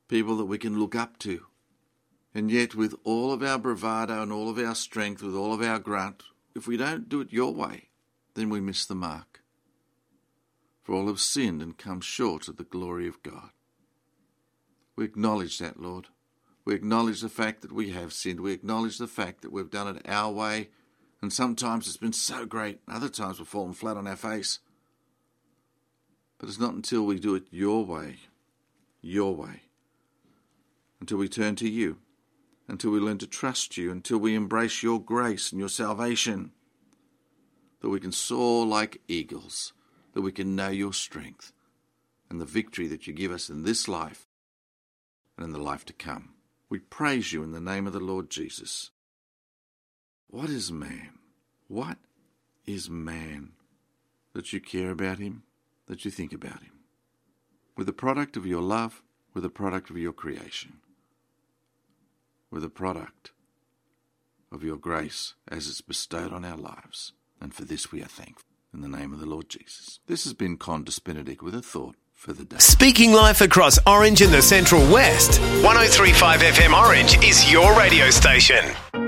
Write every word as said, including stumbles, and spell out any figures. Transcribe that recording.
people that we can look up to. And yet with all of our bravado and all of our strength, with all of our grunt, if we don't do it your way, then we miss the mark. For all have sinned and come short of the glory of God. We acknowledge that, Lord. We acknowledge the fact that we have sinned. We acknowledge the fact that we've done it our way. And sometimes it's been so great. Other times we've fallen flat on our face. But it's not until we do it your way, your way, until we turn to you, until we learn to trust you, until we embrace your grace and your salvation, that we can soar like eagles, that we can know your strength and the victory that you give us in this life and in the life to come. We praise you in the name of the Lord Jesus. What is man? What is man that you care about him, that you think about him? We're the product of your love, we're the product of your creation. We're the product of your grace as it's bestowed on our lives. And for this we are thankful. In the name of the Lord Jesus. This has been Qantas Benedict with a thought for the day. Speaking life across Orange and the Central West. one oh three point five F M Orange is your radio station.